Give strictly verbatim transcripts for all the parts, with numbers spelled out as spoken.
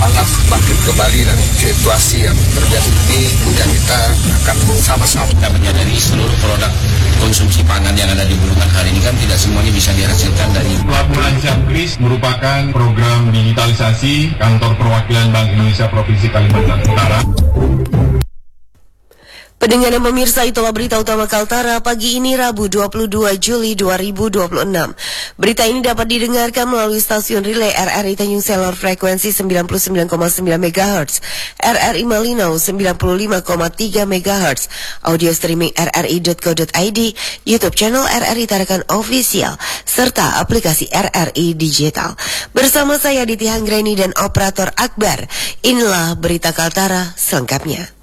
semangat bangkit kembali dari situasi yang terjadi ini, dan kita akan sama-sama kita menyadari seluruh produk konsumsi pangan yang ada di Bulungan hari ini kan tidak semuanya bisa dihasilkan dari Pelabuhan Jambris merupakan program digitalisasi kantor perwakilan Bank Indonesia Provinsi Kalimantan Utara. Pendengar dan pemirsa, itulah berita utama Kaltara pagi ini Rabu dua puluh dua Juli dua ribu dua puluh enam. Berita ini dapat didengarkan melalui stasiun relay R R I Tanjung Selor frekuensi sembilan puluh sembilan koma sembilan megahertz, R R I Malino sembilan puluh lima koma tiga megahertz, audio streaming r r i dot co dot i d, YouTube channel R R I Tarakan Official, serta aplikasi R R I Digital. Bersama saya Diti Hanggreni dan operator Akbar, inilah berita Kaltara selengkapnya.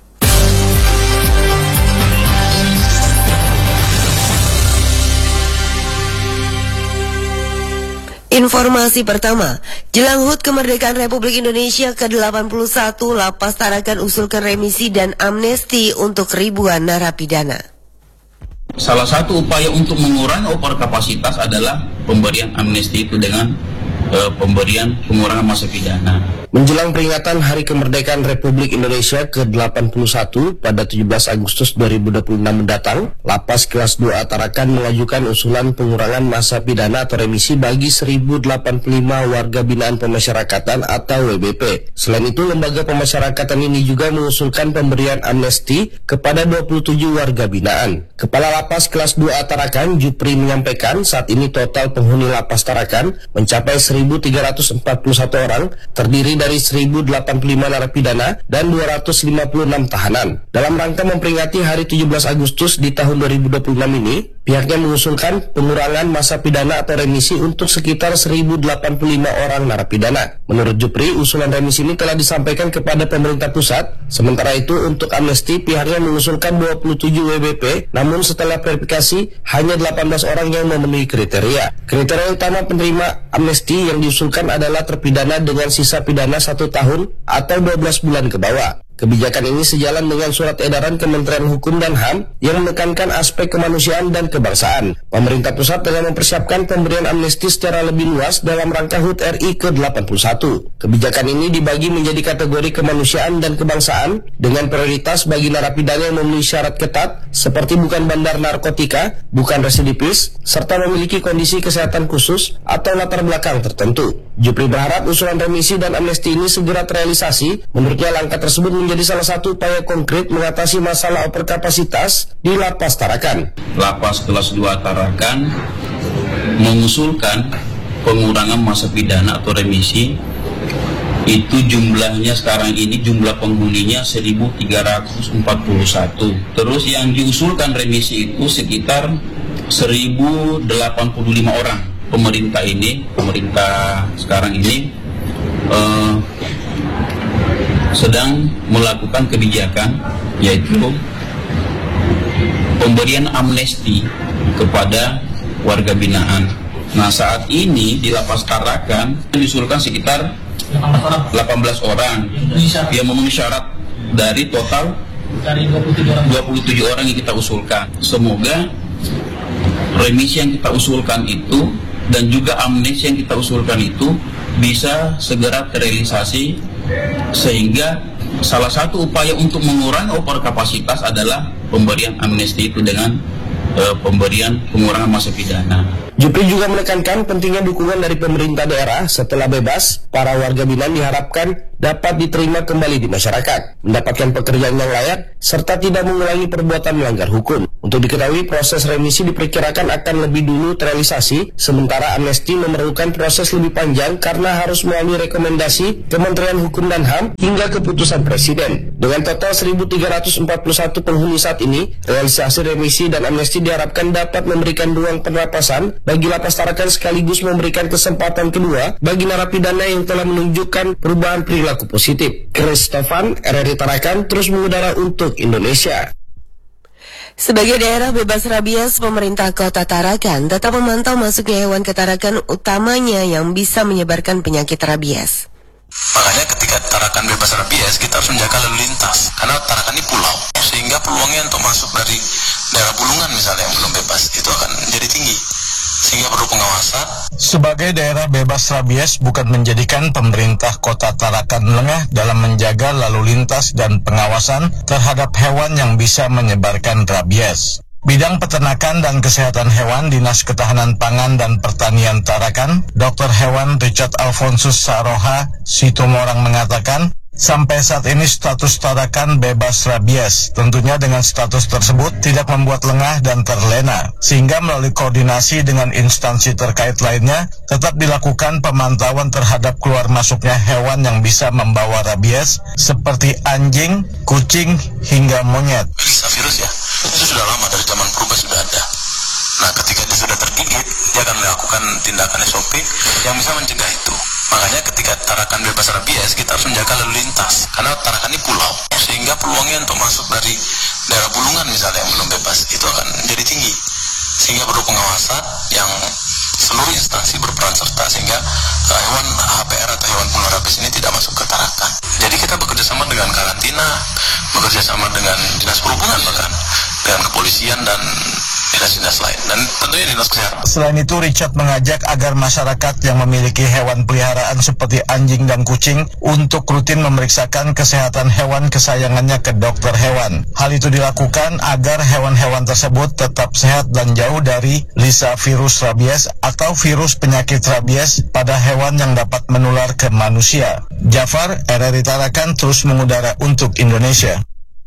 Informasi pertama, jelang H U T Kemerdekaan Republik Indonesia ke delapan puluh satu, Lapas Tarakan usulkan remisi dan amnesti untuk ribuan narapidana. Salah satu upaya untuk mengurangi overkapasitas adalah pemberian amnesti itu dengan uh, pemberian pengurangan masa pidana. Menjelang peringatan Hari Kemerdekaan Republik Indonesia ke delapan puluh satu pada tujuh belas Agustus dua ribu dua puluh enam mendatang, Lapas Kelas dua A Tarakan mengajukan usulan pengurangan masa pidana atau remisi bagi seribu delapan puluh lima warga binaan pemasyarakatan atau W B P. Selain itu, lembaga pemasyarakatan ini juga mengusulkan pemberian amnesti kepada dua puluh tujuh warga binaan. Kepala Lapas Kelas dua A Tarakan, Jupri, menyampaikan saat ini total penghuni Lapas Tarakan mencapai seribu tiga ratus empat puluh satu orang, terdiri dari dari seribu delapan puluh lima narapidana dan dua ratus lima puluh enam tahanan. Dalam rangka memperingati hari tujuh belas Agustus di tahun dua ribu dua puluh enam ini, pihaknya mengusulkan pengurangan masa pidana atau remisi untuk sekitar seribu delapan puluh lima orang narapidana. Menurut Jupri, usulan remisi ini telah disampaikan kepada pemerintah pusat. Sementara itu, untuk amnesti pihaknya mengusulkan dua puluh tujuh W B P, namun setelah verifikasi hanya delapan belas orang yang memenuhi kriteria. Kriteria utama penerima amnesti yang diusulkan adalah terpidana dengan sisa pidana satu tahun atau dua belas bulan ke bawah. Kebijakan ini sejalan dengan surat edaran Kementerian Hukum dan H A M yang menekankan aspek kemanusiaan dan kebangsaan. Pemerintah pusat tengah mempersiapkan pemberian amnesti secara lebih luas dalam rangka H U T R I ke delapan puluh satu. Kebijakan ini dibagi menjadi kategori kemanusiaan dan kebangsaan dengan prioritas bagi narapidana yang memenuhi syarat ketat seperti bukan bandar narkotika, bukan residivis, serta memiliki kondisi kesehatan khusus atau latar belakang tertentu. Jupri berharap usulan remisi dan amnesti ini segera terrealisasi. Menurutnya langkah tersebut menjadi salah satu upaya konkret mengatasi masalah overkapasitas di Lapas Tarakan. Lapas Kelas dua Tarakan mengusulkan pengurangan masa pidana atau remisi. Itu jumlahnya sekarang ini jumlah penghuninya seribu tiga ratus empat puluh satu. Terus yang diusulkan remisi itu sekitar seribu delapan puluh lima orang. Pemerintah ini, pemerintah sekarang ini uh, sedang melakukan kebijakan yaitu pemberian amnesti kepada warga binaan. Nah, saat ini di Lapas Tarakan diusulkan sekitar delapan belas orang yang memenuhi syarat dari total dua puluh tujuh orang yang kita usulkan. Semoga remisi yang kita usulkan itu dan juga amnesti yang kita usulkan itu bisa segera terrealisasi, sehingga salah satu upaya untuk mengurangi overkapasitas adalah pemberian amnesti itu dengan uh, pemberian pengurangan masa pidana. Jupri juga menekankan pentingnya dukungan dari pemerintah daerah. Setelah bebas, para warga binaan diharapkan dapat diterima kembali di masyarakat, mendapatkan pekerjaan yang layak, serta tidak mengulangi perbuatan melanggar hukum. Untuk diketahui, proses remisi diperkirakan akan lebih dulu terrealisasi, sementara amnesti memerlukan proses lebih panjang karena harus melalui rekomendasi Kementerian Hukum dan H A M hingga keputusan Presiden. Dengan total seribu tiga ratus empat puluh satu penghuni saat ini, realisasi remisi dan amnesti diharapkan dapat memberikan ruang penapasan bagi Lapas Tarakan sekaligus memberikan kesempatan kedua bagi narapidana yang telah menunjukkan perubahan perilaku positif. Kristofan, R R I Tarakan terus mengudara untuk Indonesia. Sebagai daerah bebas rabies, pemerintah Kota Tarakan tetap memantau masuknya hewan ke Tarakan, utamanya yang bisa menyebarkan penyakit rabies. Makanya ketika Tarakan bebas rabies, kita harus menjaga lalu lintas karena Tarakan ini pulau, sehingga peluangnya untuk masuk dari daerah Bulungan misalnya yang belum bebas itu akan menjadi tinggi. sehingga perlu pengawasan. Sebagai daerah bebas rabies bukan menjadikan pemerintah Kota Tarakan lengah dalam menjaga lalu lintas dan pengawasan terhadap hewan yang bisa menyebarkan rabies. Bidang Peternakan dan Kesehatan Hewan Dinas Ketahanan Pangan dan Pertanian Tarakan, Dokter Hewan Richard Alfonsus Saroha Situmorang mengatakan, sampai saat ini status Tarakan bebas rabies. Tentunya dengan status tersebut tidak membuat lengah dan terlena, sehingga melalui koordinasi dengan instansi terkait lainnya, tetap dilakukan pemantauan terhadap keluar masuknya hewan yang bisa membawa rabies, seperti anjing, kucing, hingga monyet. Bisa virus ya, itu sudah lama, dari zaman purba sudah ada. Nah, ketika dia sudah tergigit, dia akan melakukan tindakan S O P yang bisa mencegah itu. Makanya ketika Tarakan bebas rabies, kita harus menjaga lalu lintas, karena Tarakan ini pulau, sehingga peluangnya untuk masuk dari daerah Bulungan misalnya yang belum bebas, itu akan menjadi tinggi. Sehingga perlu pengawasan yang seluruh instansi berperan serta, sehingga uh, hewan H P R atau hewan penular rabies ini tidak masuk ke Tarakan. Jadi kita bekerja sama dengan karantina, bekerja sama dengan dinas perhubungan bahkan, dengan kepolisian dan dinas-dinas lain, dan tentunya dinas kesehatan. Selain itu, Richard mengajak agar masyarakat yang memiliki hewan peliharaan seperti anjing dan kucing untuk rutin memeriksakan kesehatan hewan kesayangannya ke dokter hewan. Hal itu dilakukan agar hewan-hewan tersebut tetap sehat dan jauh dari lisa virus rabies atau virus penyakit rabies pada hewan yang dapat menular ke manusia. Jafar, R R I Tarakan terus mengudara untuk Indonesia.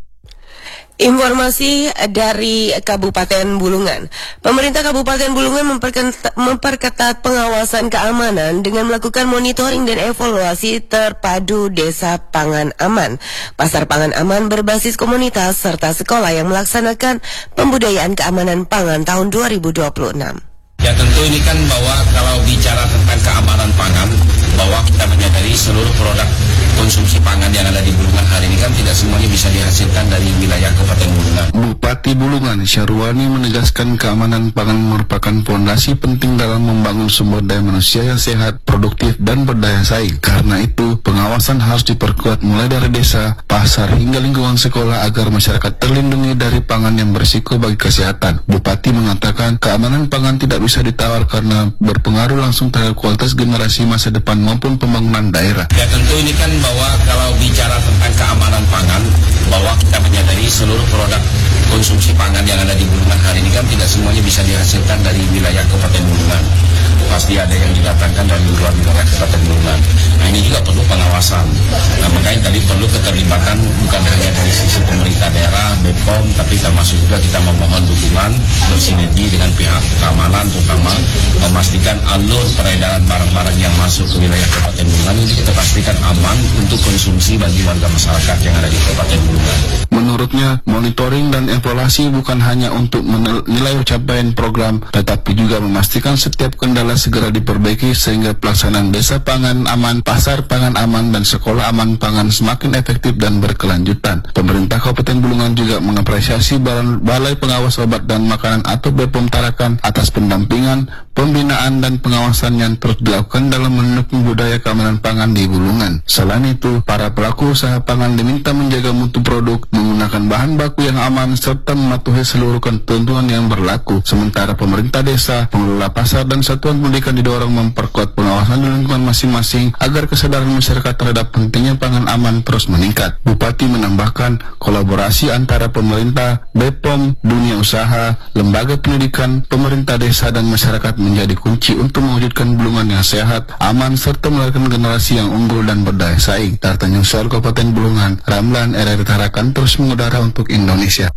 Informasi dari Kabupaten Bulungan. Pemerintah Kabupaten Bulungan memperketat, memperketat pengawasan keamanan dengan melakukan monitoring dan evaluasi terpadu Desa Pangan Aman, Pasar Pangan Aman berbasis komunitas serta sekolah yang melaksanakan pembudayaan keamanan pangan tahun dua ribu dua puluh enam. Ya tentu ini kan bahwa kalau bicara tentang keamanan pangan, bahwa kita menyadari seluruh produk konsumsi pangan yang ada di Bulungan hari ini kan tidak semuanya bisa dihasilkan dari wilayah Kabupaten Bulungan. Bupati Bulungan Syarwani menegaskan keamanan pangan merupakan fondasi penting dalam membangun sumber daya manusia yang sehat, produktif, dan berdaya saing. Karena itu, pengawasan harus diperkuat mulai dari desa, pasar, hingga lingkungan sekolah agar masyarakat terlindungi dari pangan yang berisiko bagi kesehatan. Bupati mengatakan keamanan pangan tidak bisa ditawar karena berpengaruh langsung terhadap kualitas generasi masa depan maupun pembangunan daerah. Ya tentu ini kan bahwa kalau bicara tentang keamanan pangan, bahwa kita menyadari seluruh produk konsumsi pangan yang ada di Bulungan hari ini kan tidak semuanya bisa dihasilkan dari wilayah Kabupaten Bulungan. Pasti ada yang didatangkan dari luar wilayah Kabupaten Bulungan. Nah ini juga perlu pengawasan. Nah makanya tadi perlu keterlibatan bukan hanya dari sisi pemerintah daerah, B P O M, tapi termasuk juga kita memohon dukungan bersinergi dengan pihak keamanan, terutama memastikan alur peredaran barang-barang yang masuk ke wilayah Kabupaten Bulungan ini kita pastikan aman untuk konsumsi bagi warga masyarakat yang ada di Kabupaten Bulungan. Menurutnya, monitoring dan evaluasi bukan hanya untuk menilai capaian program, tetapi juga memastikan setiap kendala segera diperbaiki sehingga pelaksanaan desa pangan aman, pasar pangan aman, dan sekolah aman pangan semakin efektif dan berkelanjutan. Pemerintah Kabupaten Bulungan juga mengapresiasi Balai Pengawas Obat dan Makanan atau B P O M Tarakan atas pendampingan, pembinaan, dan pengawasan yang terus dilakukan dalam mendukung budaya keamanan pangan di Bulungan. Selain itu, para pelaku usaha pangan diminta menjaga mutu produk, menggunakan bahan baku yang aman, serta mematuhi seluruh ketentuan yang berlaku. Sementara pemerintah desa, pengelola pasar, dan satuan pendidikan didorong memperkuat pengawasan di lingkungan masing-masing agar kesadaran masyarakat terhadap pentingnya pangan aman terus meningkat. Bupati menambahkan, kolaborasi antara pemerintah, B P O M, dunia usaha, lembaga pendidikan, pemerintah desa, dan masyarakat menjadi kunci untuk mewujudkan Bulungan yang sehat, aman, serta melahirkan generasi yang unggul dan berdaya saing. Tartanjung Sor Kabupaten Bulungan, Ramlan, R R I Tarakan terus mengudara untuk Indonesia.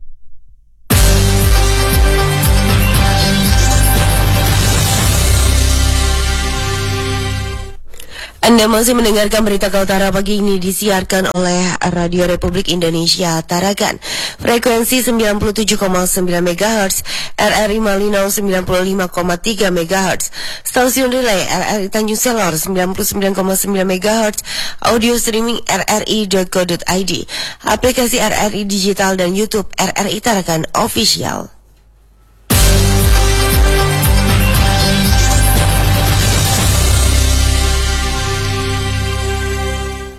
Anda masih mendengarkan berita Kaltara pagi ini disiarkan oleh Radio Republik Indonesia Tarakan. Frekuensi sembilan puluh tujuh koma sembilan megahertz, R R I Malinau sembilan puluh lima koma tiga megahertz, stasiun relay R R I Tanjung Selor sembilan puluh sembilan koma sembilan megahertz, audio streaming r r i dot co dot i d, aplikasi R R I Digital dan YouTube R R I Tarakan Official.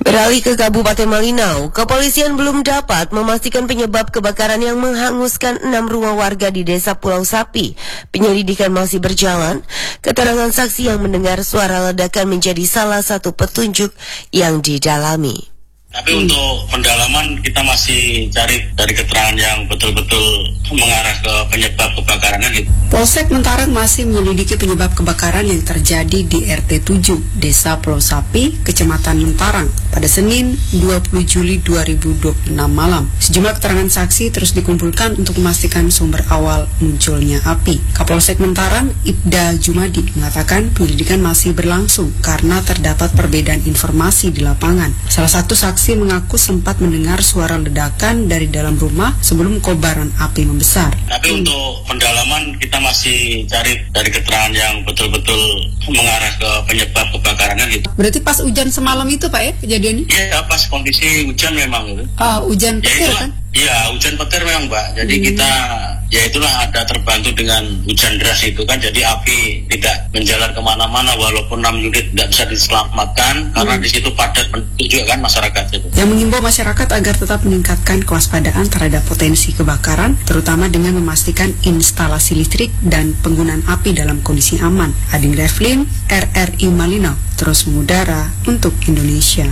Beralih ke Kabupaten Malinau, kepolisian belum dapat memastikan penyebab kebakaran yang menghanguskan enam rumah warga di Desa Pulau Sapi. Penyelidikan masih berjalan. Keterangan saksi yang mendengar suara ledakan menjadi salah satu petunjuk yang didalami. Tapi untuk pendalaman kita masih cari dari keterangan yang betul-betul mengarah ke penyebab kebakarannya gitu. Polsek Mentarang masih menyelidiki penyebab kebakaran yang terjadi di R T tujuh, Desa Pulau Sapi, Kecamatan Mentarang, pada Senin dua puluh Juli dua ribu dua puluh enam malam. Sejumlah keterangan saksi terus dikumpulkan untuk memastikan sumber awal munculnya api. Kapolsek Mentarang, Ibda Jumadi, mengatakan penyelidikan masih berlangsung karena terdapat perbedaan informasi di lapangan. Salah satu saksi mengaku sempat mendengar suara ledakan dari dalam rumah sebelum kobaran api membesar. Tapi hmm. untuk pendalaman kita masih cari dari keterangan yang betul-betul mengarah ke penyebab kebakarannya gitu. Berarti pas hujan semalam itu Pak ya kejadiannya? Iya, pas kondisi hujan memang gitu. Ah, hujan petir ya, kan? Iya, hujan petir memang Mbak. Jadi hmm. kita ya itulah ada terbantu dengan hujan deras itu kan. Jadi api tidak menjalar kemana-mana walaupun enam unit tidak bisa diselamatkan hmm. karena di situ padat juga kan masyarakat itu. Yang mengimbau masyarakat agar tetap meningkatkan kewaspadaan terhadap potensi kebakaran, terutama dengan memastikan instalasi listrik dan penggunaan api dalam kondisi aman. Ading Devlin, R R I Malinau, terus mengudara untuk Indonesia.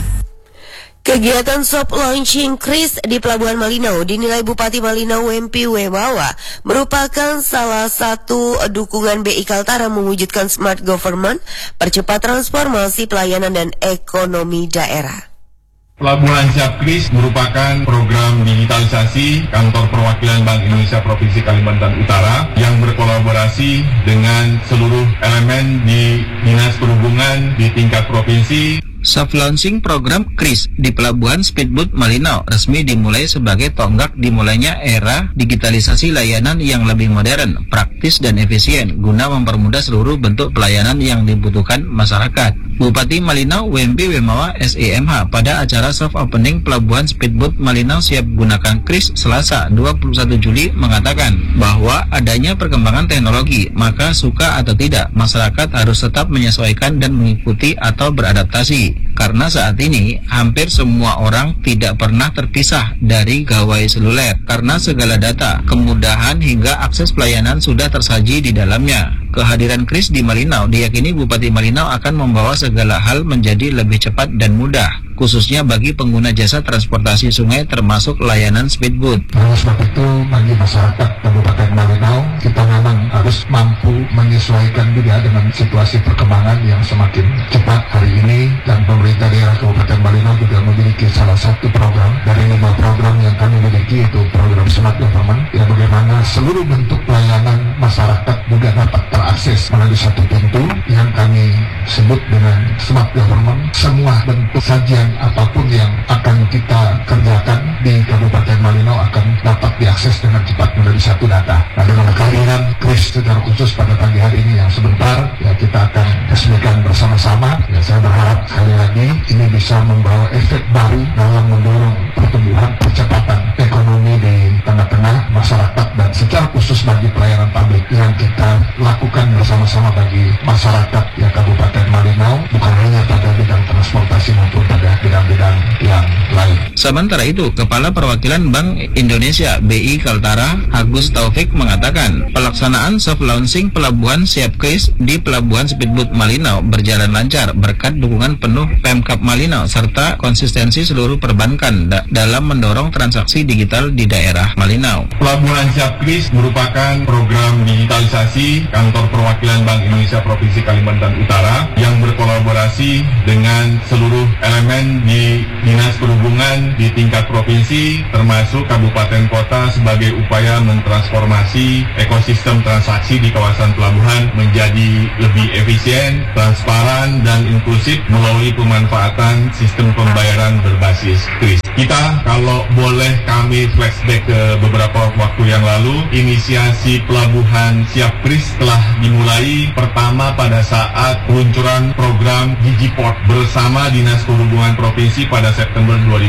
Kegiatan soft launching Kris di Pelabuhan Malinau dinilai Bupati Malinau Wempi Wemawa merupakan salah satu dukungan B I Kaltara mewujudkan smart government, percepat transformasi pelayanan dan ekonomi daerah. Pelabuhan Siap Kris merupakan program digitalisasi kantor perwakilan Bank Indonesia Provinsi Kalimantan Utara yang berkolaborasi dengan seluruh elemen di Dinas Perhubungan di tingkat provinsi. Soft launching program Kris di Pelabuhan Speedboat Malinau resmi dimulai sebagai tonggak dimulainya era digitalisasi layanan yang lebih modern, praktis dan efisien guna mempermudah seluruh bentuk pelayanan yang dibutuhkan masyarakat. Bupati Malinau Wempi Wemawa S I M H pada acara soft opening Pelabuhan Speedboat Malinau siap gunakan Kris Selasa dua puluh satu Juli mengatakan bahwa adanya perkembangan teknologi, maka suka atau tidak masyarakat harus tetap menyesuaikan dan mengikuti atau beradaptasi. Karena saat ini hampir semua orang tidak pernah terpisah dari gawai seluler karena segala data, kemudahan hingga akses pelayanan sudah tersaji di dalamnya. Kehadiran Kris di Malinau diyakini Bupati Malinau akan membawa segala hal menjadi lebih cepat dan mudah, khususnya bagi pengguna jasa transportasi sungai termasuk layanan speedboat. Oleh sebab itu bagi masyarakat Kabupaten Malinau kita memang harus mampu menyesuaikan juga dengan situasi perkembangan yang semakin cepat hari ini, dan pemerintah daerah Kabupaten Malinau juga memiliki salah satu program dari lima program yang kami miliki, yaitu program Smart Government, yang bagaimana seluruh bentuk pelayanan masyarakat juga dapat terakses melalui satu pintu yang kami sebut dengan Smart Government. Semua bentuk sajian apapun yang akan kita kerjakan di Kabupaten Malinau akan dapat diakses dengan cepat melalui satu data. Nah, dengan kehadiran Kris secara khusus pada pagi hari ini yang sebentar ya kita akan resmikan bersama-sama. Ya, saya berharap sekali lagi ini bisa membawa efek baru dalam mendorong pertumbuhan percepatan ekonomi di tengah-tengah masyarakat, dan secara khusus bagi pelayanan publik yang kita lakukan bersama-sama bagi masyarakat ya Kabupaten Malinau, bukan hanya pada bidang transportasi maupun pada bidang-bidang yang lain. Sementara itu, Kepala Perwakilan Bank Indonesia B I Kaltara Agus Taufik mengatakan pelaksanaan soft launching Pelabuhan Siap Kris di Pelabuhan Speedboat Malinau berjalan lancar berkat dukungan penuh Pemkab Malinau serta konsistensi seluruh perbankan da dalam mendorong transaksi digital di daerah Malinau. Pelabuhan Siap Kris merupakan program digitalisasi kantor perwakilan Bank Indonesia Provinsi Kalimantan Utara yang berkolaborasi dengan seluruh elemen di Dinas Perhubungan di tingkat provinsi termasuk kabupaten kota sebagai upaya mentransformasi ekosistem transaksi di kawasan pelabuhan menjadi lebih efisien, transparan, dan inklusif melalui pemanfaatan sistem pembayaran berbasis Kris. Kita kalau boleh kami flashback ke beberapa waktu yang lalu, inisiasi Pelabuhan Siap Kris telah dimulai pertama pada saat peluncuran program Digiport bersama Dinas Perhubungan Provinsi pada September dua ribu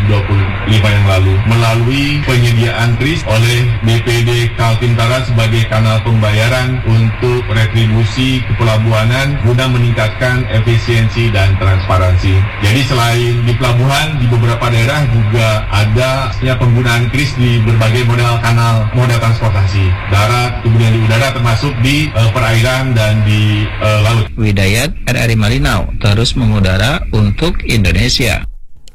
dua puluh lima yang lalu melalui penyediaan kris oleh B P D Kaltintara sebagai kanal pembayaran untuk retribusi kepelabuhanan guna meningkatkan efisiensi dan transparansi. Jadi selain di pelabuhan, di beberapa daerah juga ada ya, penggunaan kris di berbagai modal kanal moda transportasi darat, kemudian di udara termasuk di uh, perairan dan di uh, laut. Widayat R R I Malinau terus mengudara untuk Indonesia.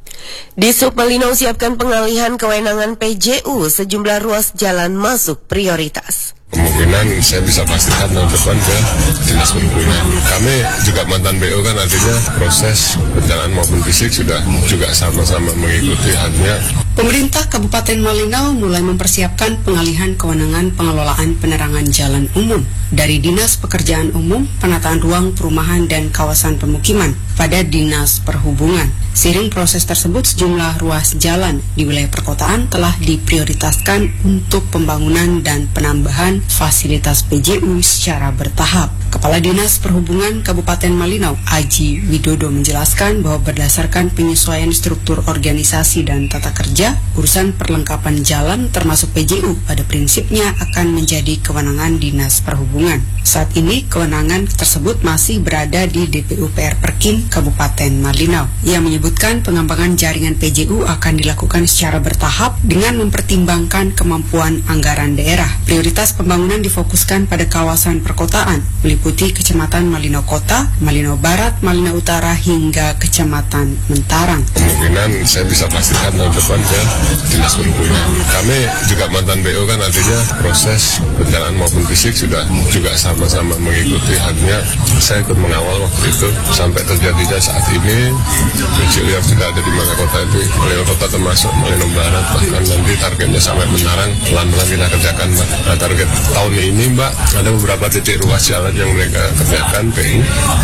Di Sub Malinau siapkan pengalihan kewenangan P J U sejumlah ruas jalan masuk prioritas. Kemungkinan saya bisa pastikan tahun depan ke Dinas Perhubungan. Kami juga mantan B O kan, artinya proses berjalan maupun fisik sudah juga sama-sama mengikuti halnya. Pemerintah Kabupaten Malinau mulai mempersiapkan pengalihan kewenangan pengelolaan penerangan jalan umum dari Dinas Pekerjaan Umum, Penataan Ruang Perumahan dan Kawasan Pemukiman pada Dinas Perhubungan. Seiring proses tersebut, sejumlah ruas jalan di wilayah perkotaan telah diprioritaskan untuk pembangunan dan penambahan fasilitas P J U secara bertahap. Kepala Dinas Perhubungan Kabupaten Malinau, Aji Widodo, menjelaskan bahwa berdasarkan penyesuaian struktur organisasi dan tata kerja, urusan perlengkapan jalan termasuk P J U pada prinsipnya akan menjadi kewenangan Dinas Perhubungan. Saat ini kewenangan tersebut masih berada di D P U P R Perkim Kabupaten Malinau. Ia menyebutkan pengembangan jaringan P J U akan dilakukan secara bertahap dengan mempertimbangkan kemampuan anggaran daerah. Prioritas pembangunan difokuskan pada kawasan perkotaan, meliputi Kecamatan Malinau Kota, Malinau Barat, Malinau Utara hingga Kecamatan Mentarang. Kemungkinan saya bisa pastikan tahun depan ke Dinas Perhubungan. Kami juga mantan B O kan, artinya proses berjalan maupun fisik sudah juga sama-sama mengikuti halnya. Saya ikut mengawal waktu itu sampai terjadinya saat ini P J U yang sudah ada di Malinau Kota itu, Malinau Kota termasuk Malinau Barat, bahkan nanti targetnya sampai Mentarang pelan-pelan kita kerjakan, Mbak. Nah, target tahun ini, Mbak, ada beberapa titik ruas jalan yang mereka kerjakan P U,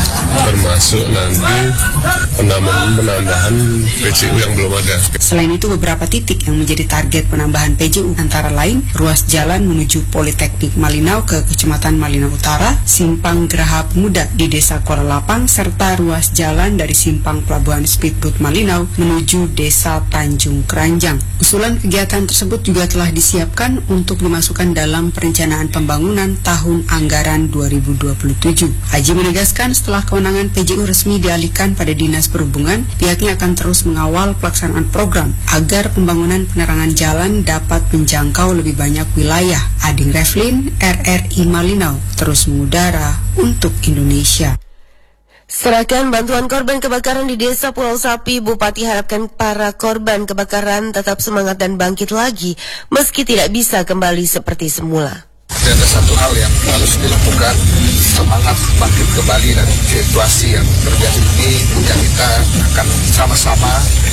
termasuk nanti penambahan-penambahan P J U yang belum ada. Selain itu, beberapa titik yang menjadi target penambahan P J U antara lain ruas jalan menuju Politeknik Malinau ke Kecamatan Malinau Utara, Simpang Geraha Pemuda di Desa Korelapang, serta ruas jalan dari Simpang Pelabuhan Speedboat Malinau menuju Desa Tanjung Keranjang. Usulan kegiatan tersebut juga telah disiapkan untuk dimasukkan dalam perencanaan pembangunan tahun anggaran dua ribu dua puluh tujuh. Haji menegaskan setelah kewenangan P J U resmi dialihkan pada Dinas Perhubungan, pihaknya akan terus mengawal pelaksanaan program agar pembangunan penerangan jalan dapat menjangkau lebih banyak wilayah. Ading Reflin, R R I Malinau, terus mengudara untuk Indonesia. Serahkan bantuan korban kebakaran di Desa Pulau Sapi. Bupati harapkan para korban kebakaran tetap semangat dan bangkit lagi meski tidak bisa kembali seperti semula. Ada satu hal yang harus dilakukan, semangat bangkit kembali dari situasi yang terjadi ini. Dan kita akan sama-sama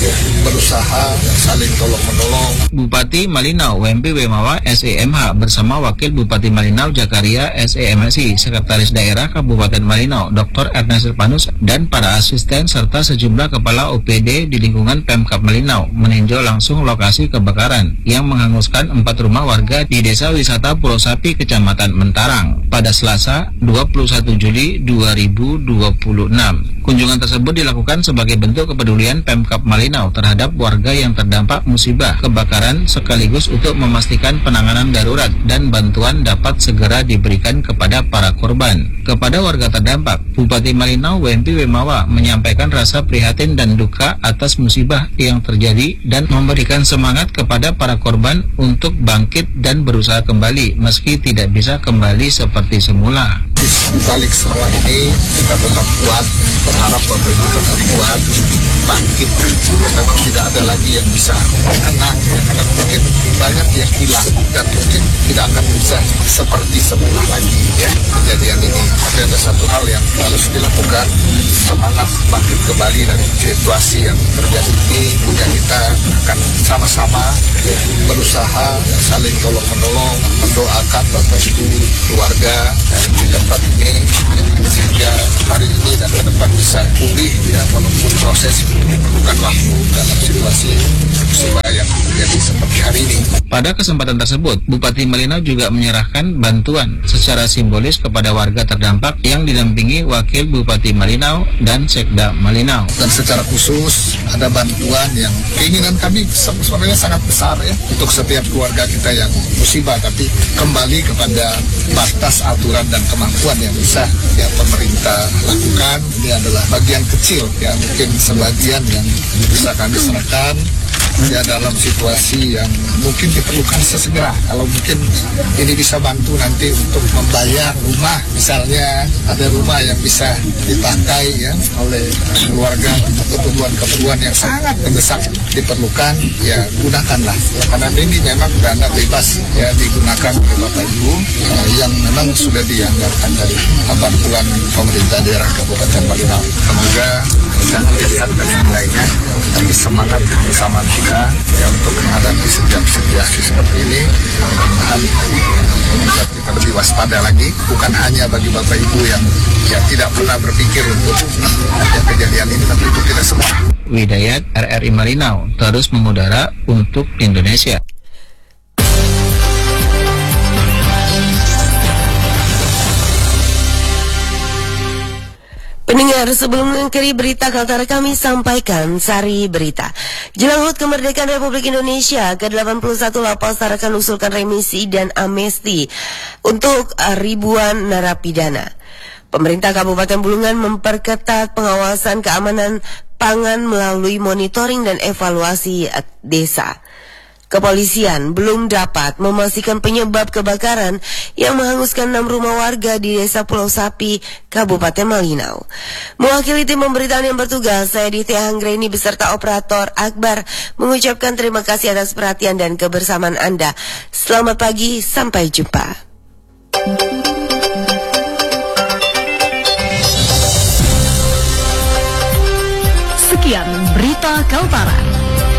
berusaha saling tolong-menolong. Bupati Malinau W M P Wemawa S E M H bersama Wakil Bupati Malinau Jakaria S E M S I, Sekretaris Daerah Kabupaten Malinau Doktor Ernest Silvanus, dan para asisten serta sejumlah kepala O P D di lingkungan Pemkab Malinau meninjau langsung lokasi kebakaran yang menghanguskan empat rumah warga di Desa Wisata Pulau Sapi, Kecamatan Mentarang pada Selasa dua puluh satu Juli dua ribu dua puluh enam. Kunjungan tersebut dilakukan sebagai bentuk kepedulian Pemkab Malinau terhadap warga yang terdampak musibah kebakaran sekaligus untuk memastikan penanganan darurat dan bantuan dapat segera diberikan kepada para korban. Kepada warga terdampak, Bupati Malinau W M P Wemawa menyampaikan rasa prihatin dan duka atas musibah yang terjadi dan memberikan semangat kepada para korban untuk bangkit dan berusaha kembali meski tidak bisa kembali seperti semula. Di balik semua ini kita tetap kuat, berharap pemerintah tetap kuat, bangkit. Memang tidak ada lagi yang bisa tenang, karena mungkin banyak yang hilang dan mungkin tidak akan bisa seperti semula lagi ya kejadian ini. Tapi ada satu hal yang harus dilakukan, semangat bangkit kembali dari situasi yang terjadi ini. Dan kita akan sama-sama berusaha saling tolong-menolong, mendoakan Bapak Ibu, keluarga di tempat ini sehingga hari ini dan ke depan bisa pulih ya, walaupun proses ini memerlukan waktu dalam situasi musibah yang terjadi seperti hari ini. Pada kesempatan tersebut, Bupati Malinau juga menyerahkan bantuan secara simbolis kepada warga terdampak yang didampingi Wakil Bupati Malinau dan Sekda Malinau. Dan secara khusus ada bantuan yang keinginan kami sebenarnya sangat besar ya untuk setiap keluarga kita yang musibah, tapi kembali kepada batas aturan dan kemampuan yang bisa ya pemerintah lakukan. Ini adalah bagian kecil ya, mungkin sebagian yang bisa kami serahkan ya dalam situasi yang mungkin diperlukan sesegera. Kalau mungkin ini bisa bantu nanti untuk membayar rumah, misalnya ada rumah yang bisa dipakai ya oleh keluarga untuk keperluan-keperluan yang sangat mendesak diperlukan, ya gunakanlah ya, karena ini memang dana bebas ya digunakan oleh Bapak Ibu ya, yang memang sudah dianggarkan dari bantuan pemerintah daerah Kabupaten Malinau. Semoga jangan dilihat dari nilainya, tapi semangat bersama kita ya untuk menghadapi setiap situasi seperti ini. Mudah-mudahan membuat kita lebih waspada lagi, bukan hanya bagi Bapak Ibu yang ya tidak pernah berpikir untuk ya, kejadian ini, tapi untuk kita semua. Widayat R R I Malinau terus mengudara untuk Indonesia. Pendengar, sebelum mengakhiri berita Kaltara kami sampaikan sari berita. Jelang H U T Kemerdekaan Republik Indonesia ke delapan puluh satu, Lapas Tarakan usulkan remisi dan amnesti untuk ribuan narapidana. Pemerintah Kabupaten Bulungan memperketat pengawasan keamanan pangan melalui monitoring dan evaluasi desa. Kepolisian belum dapat memastikan penyebab kebakaran yang menghanguskan enam rumah warga di Desa Pulau Sapi, Kabupaten Malinau. Mewakili tim pemberitaan yang bertugas, saya Ditya Anggreni beserta operator Akbar mengucapkan terima kasih atas perhatian dan kebersamaan Anda. Selamat pagi, sampai jumpa. Sekian berita Kaltara.